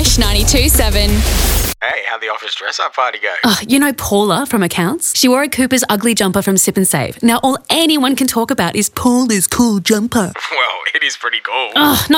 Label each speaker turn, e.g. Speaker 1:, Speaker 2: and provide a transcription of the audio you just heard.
Speaker 1: Fresh 92.7.
Speaker 2: Hey, how'd the office dress-up party go?
Speaker 3: You know Paula from accounts? She wore a Cooper's ugly jumper from Sip and Save. Now all anyone can talk about is Paula's cool jumper.
Speaker 2: Well, it is pretty cool.
Speaker 3: Not